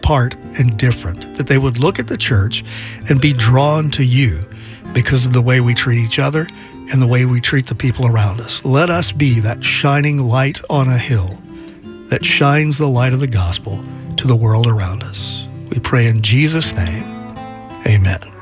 apart and different, that they would look at the church and be drawn to you because of the way we treat each other and the way we treat the people around us. Let us be that shining light on a hill that shines the light of the gospel to the world around us. We pray in Jesus' name. Amen.